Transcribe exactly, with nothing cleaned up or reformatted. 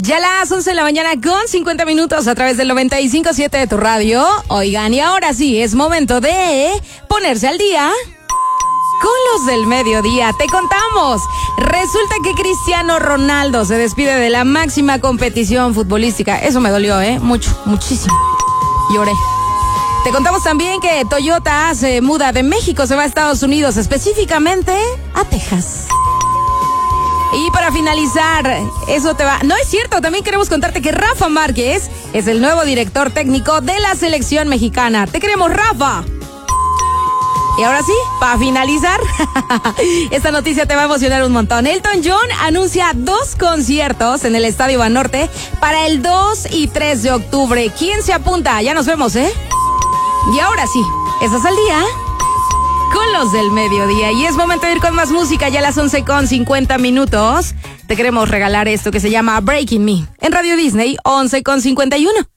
Ya las once de la mañana con cincuenta minutos a través del noventa y cinco punto siete de tu radio. Oigan, y ahora sí, es momento de ponerse al día con los del mediodía. Te contamos. Resulta que Cristiano Ronaldo se despide de la máxima competición futbolística. Eso me dolió, ¿eh? Mucho, muchísimo. Lloré. Te contamos también que Toyota se muda de México, se va a Estados Unidos, específicamente a Texas. Y para finalizar, eso te va... No es cierto, también queremos contarte que Rafa Márquez es el nuevo director técnico de la selección mexicana. Te queremos, Rafa. Y ahora sí, para finalizar, esta noticia te va a emocionar un montón. Elton John anuncia dos conciertos en el Estadio Banorte para el dos y tres de octubre. ¿Quién se apunta? Ya nos vemos, ¿eh? Y ahora sí, estás al día con los del mediodía. Y es momento de ir con más música, ya a las once con cincuenta minutos. Te queremos regalar esto que se llama Breaking Me en Radio Disney once con cincuenta y uno.